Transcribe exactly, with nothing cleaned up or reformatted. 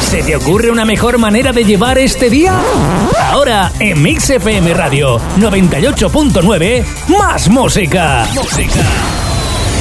¿Se te ocurre una mejor manera de llevar este día? Ahora, en Mix F M Radio noventa y ocho punto nueve, más música. Música.